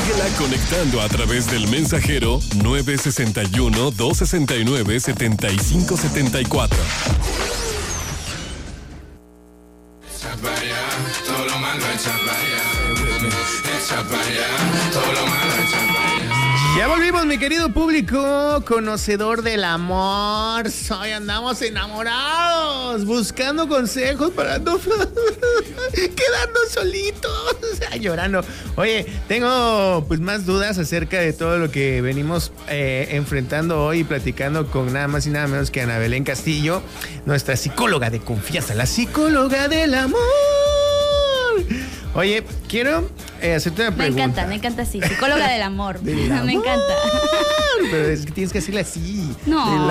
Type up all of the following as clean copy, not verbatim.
Síguela conectando a través del mensajero 961-269-7574. Todo lo malo echa para allá. Echa para allá. Todo lo malo echa para allá. Ya volvimos, mi querido público conocedor del amor. Hoy andamos enamorados, buscando consejos para no quedarnos solitos, llorando. Oye, tengo pues más dudas acerca de todo lo que venimos enfrentando hoy y platicando con nada más y nada menos que Ana Belén Castillo, nuestra psicóloga de confianza, la psicóloga del amor. Oye, quiero hacerte una pregunta. Me encanta, sí. Psicóloga del amor. Del amor. Me encanta. Pero es que tienes que decirle así. No.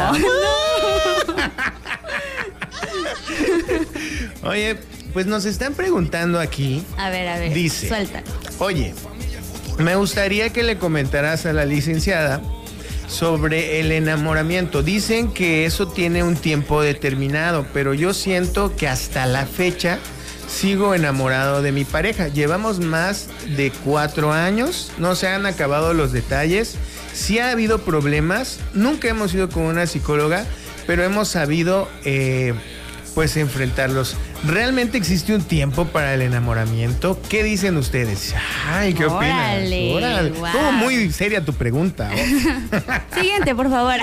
Oye, pues nos están preguntando aquí. A ver. Dice, suéltalo. oye, me gustaría que le comentaras a la licenciada sobre el enamoramiento. Dicen que eso tiene un tiempo determinado, pero yo siento que hasta la fecha sigo enamorado de mi pareja. Llevamos más de 4 años, no se han acabado los detalles, sí ha habido problemas, nunca hemos ido con una psicóloga, pero hemos sabido pues enfrentarlos. ¿Realmente existe un tiempo para el enamoramiento? ¿Qué dicen ustedes? Ay, ¿qué opinas? Órale. Wow. Estuvo muy seria tu pregunta. Siguiente, por favor.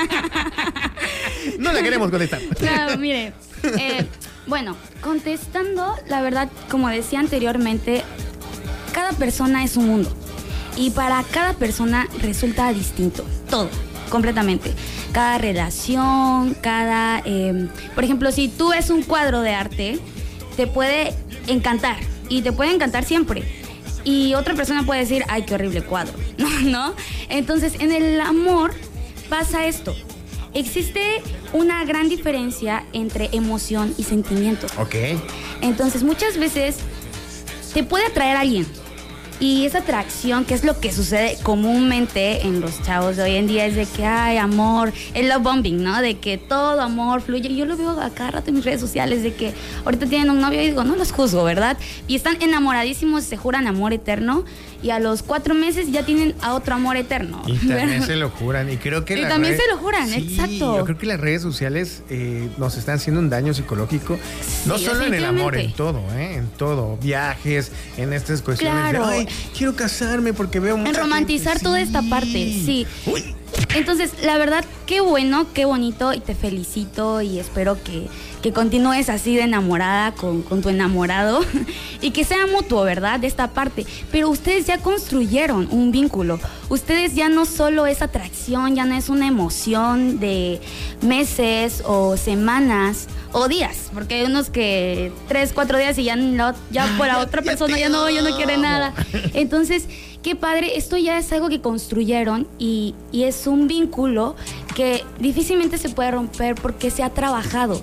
No la queremos contestar. No, mire, bueno, contestando, la verdad, como decía anteriormente, cada persona es un mundo. Y para cada persona resulta distinto. Todo, completamente. Cada relación, por ejemplo, si tú ves un cuadro de arte, te puede encantar. Y te puede encantar siempre. Y otra persona puede decir, ay, qué horrible cuadro. ¿No? Entonces, en el amor pasa esto. Existe una gran diferencia entre emoción y sentimiento. Ok. Entonces, muchas veces te puede atraer a alguien. Y esa atracción, que es lo que sucede comúnmente en los chavos de hoy en día, es de que hay amor, el love bombing, ¿no? De que todo amor fluye. Yo lo veo a cada rato en mis redes sociales, de que ahorita tienen un novio y digo, no los juzgo, ¿verdad? Y están enamoradísimos, se juran amor eterno. Y a los 4 meses ya tienen a otro amor eterno. Y también se lo juran. Y creo que se lo juran, sí, exacto. Yo creo que las redes sociales nos están haciendo un daño psicológico. Sí, no solo en el amor, en todo, en todo. Viajes, en estas cuestiones claro. de, ay, quiero casarme porque veo mucha en romantizar gente. toda esta parte, sí. Uy. Entonces, la verdad, qué bueno, qué bonito, y te felicito y espero que continúes así de enamorada con tu enamorado y que sea mutuo, ¿verdad? De esta parte. Pero ustedes ya construyeron un vínculo. Ustedes ya no solo es atracción, ya no es una emoción de meses o semanas o días, porque hay unos que 3, 4 días y ya por la otra persona ya no quiere nada. Entonces, qué padre, esto ya es algo que construyeron y es un vínculo que difícilmente se puede romper porque se ha trabajado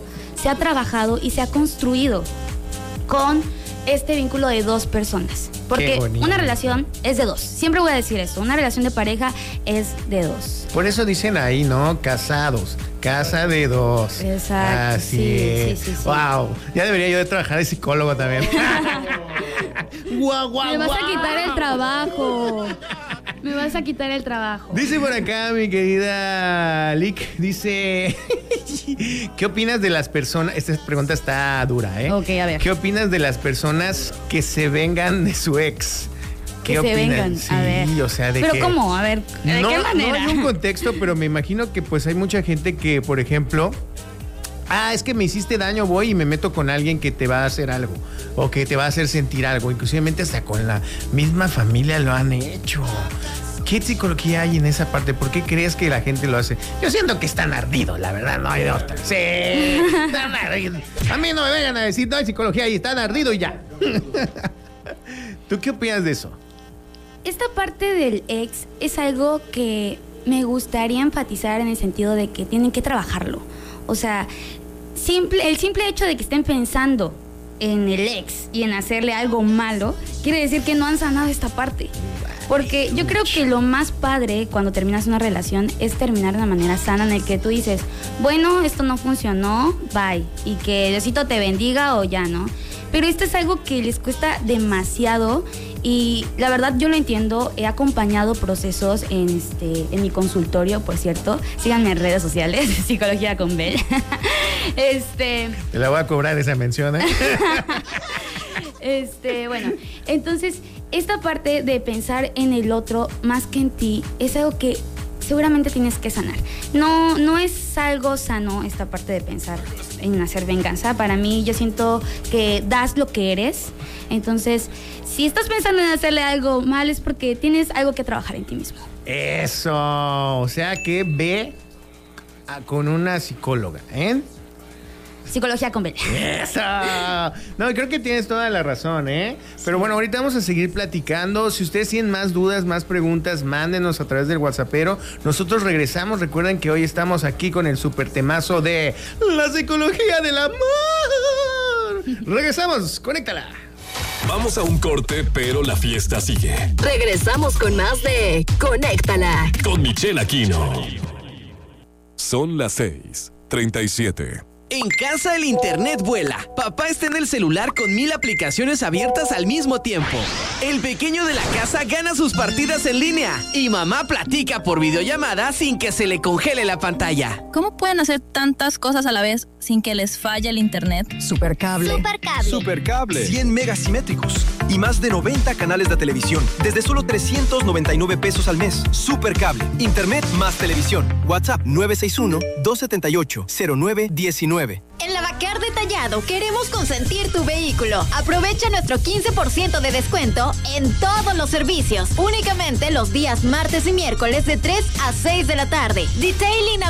y se ha construido con este vínculo de 2 personas. Porque una relación es de 2. Siempre voy a decir esto, una relación de pareja es de 2. Por eso dicen ahí, ¿no? Casados, casa de 2. Exacto. Así es. Sí. Wow, ya debería yo de trabajar de psicólogo también. Guau. Me vas a quitar el trabajo. Me vas a quitar el trabajo. Dice por acá mi querida Lick, dice, ¿qué opinas de las personas? Esta pregunta está dura, ¿eh? Ok, a ver. ¿Qué opinas de las personas que se vengan de su ex? ¿Qué opinas? Se vengan, sí, a ver. O sea, de ¿Pero que, cómo? A ver, ¿de qué manera? No hay un contexto, pero me imagino que pues hay mucha gente que, por ejemplo, es que me hiciste daño, voy y me meto con alguien que te va a hacer algo o que te va a hacer sentir algo, inclusive hasta con la misma familia lo han hecho. ¿Qué psicología hay en esa parte? ¿Por qué crees que la gente lo hace? Yo siento que están ardidos, la verdad, no hay de otra. Sí, están ardidos. A mí no me vengan a decir, no hay psicología ahí, están ardidos y ya. ¿Tú qué opinas de eso? Esta parte del ex es algo que me gustaría enfatizar en el sentido de que tienen que trabajarlo. O sea, el simple hecho de que estén pensando en el ex y en hacerle algo malo, quiere decir que no han sanado esta parte. Porque yo creo que lo más padre cuando terminas una relación es terminar de una manera sana en el que tú dices, bueno, esto no funcionó, bye, y que Diosito te bendiga o ya, ¿no? Pero esto es algo que les cuesta demasiado Y la verdad yo lo entiendo, he acompañado procesos en mi consultorio, por cierto. Síganme en redes sociales, Psicología con Bel. Te la voy a cobrar esa mención, ¿eh? Bueno, entonces esta parte de pensar en el otro más que en ti es algo que seguramente tienes que sanar. No es algo sano esta parte de pensar en hacer venganza. Para mí, yo siento que das lo que eres. Entonces, si estás pensando en hacerle algo mal es porque tienes algo que trabajar en ti mismo. Eso, o sea que ve con una psicóloga, ¿eh? Psicología con Bel. ¡Eso! No, creo que tienes toda la razón, ¿eh? Pero bueno, ahorita vamos a seguir platicando. Si ustedes tienen más dudas, más preguntas, mándenos a través del WhatsAppero. Nosotros regresamos. Recuerden que hoy estamos aquí con el super temazo de la psicología del amor. Regresamos, conéctala. Vamos a un corte, pero la fiesta sigue. Regresamos con más de Conéctala. Con Michelle Aquino. Son las 6:37. En casa el internet vuela. Papá está en el celular con 1000 aplicaciones abiertas al mismo tiempo. El pequeño de la casa gana sus partidas en línea. Y mamá platica por videollamada sin que se le congele la pantalla. ¿Cómo pueden hacer tantas cosas a la vez sin que les falle el internet? Supercable. Supercable. 100 megas simétricos y más de 90 canales de televisión desde solo 399 pesos al mes. Supercable. Internet más televisión. WhatsApp 961-278-0919. En Lavacar Detallado queremos consentir tu vehículo. Aprovecha nuestro 15% de descuento en todos los servicios. Únicamente los días martes y miércoles de 3 a 6 de la tarde. Detailing